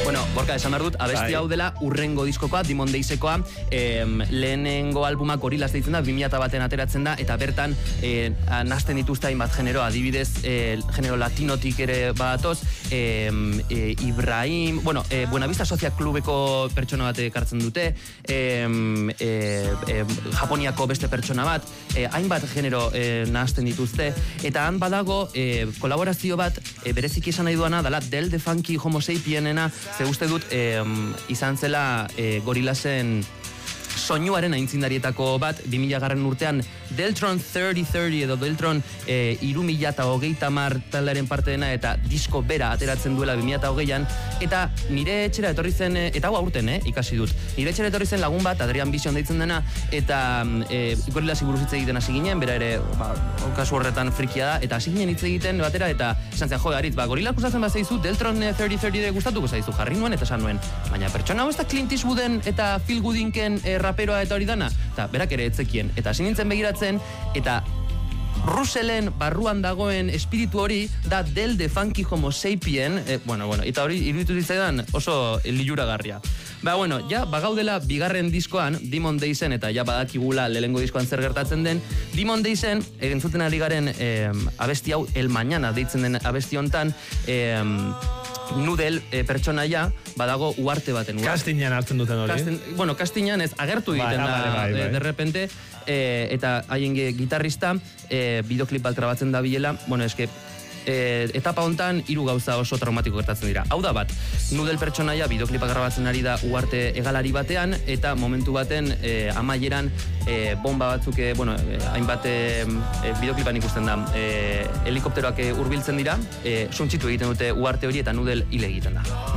Bueno, Gorka, esan behar dut, abesti hau dela urrengo diskokoa, Demon Daysekoa, lehenengo albuma Gorillaz deitzen da, 2001 ateratzen da, eta bertan nazten dituzte hainbat genero, adibidez, genero latinotik ere batoz, Ibrahim, bueno, Buenavista Social Clubeko pertsona bat ekartzen dute, Japoniako beste pertsona bat, hainbat genero nazten dituzte, eta han badago kolaborazio bat, bereziki esan nahi duana, dala Del the Funky Homo Sapienena, ze uste dut izan zela Gorillasen soinuaren aintzindarietako bat 2000 urtean Deltron 3030 edo Deltron 3030 taldearen parte dena eta disko bera ateratzen duela 2020an eta nire etxera etorri zen, eta hau aurten ikasi dut, nire etxera etorri zen lagun bat Adrian Vision deitzen dena eta Gorillaz buruz hitz egiten hasi ginen, bera ere kasu horretan frikia da eta hasi ginen hitz egiten batera eta esan zen, Aritz, Gorillaz gustatzen bat zaizu, Deltron 3030 gustatuko zaizu, jarri nuen eta esan nuen, baina pertsona hau ez da Clint Eastwooden eta Phil Goodinken raperoa eta hori dana, eta berak ere etzekien, eta hasi nintzen begiratzen, eta Russellen barruan dagoen espiritu hori da Del the Funky Homo Sapien, eta hori iruditu zitzaidan oso liluragarria. Bagaudela bigarren diskoan, Demon Daysen, eta badakigula lehengo diskoan zer gertatzen den, Demon Daysen, entzuten ari garen abesti hau, El Mañana deitzen den abesti hontan, Nudel pertsonaia badago uarte baten. Kastinan hartzen duten hori. Kastinan ez agertu egiten da de repente eta haien gitarrista bideoklip bat grabatzen da bilela. Etapa hontan 3 gauza oso traumatiko gertatzen dira. Hau da bat, Nudel pertsonaia bideoklipa grabatzen ari da uarte hegalari batean eta momentu baten amaieran bomba batzuk, hainbat bideoklipan ikusten da, helikopteroak hurbiltzen dira, suntsitu egiten dute uarte hori eta Nudel hil egiten da.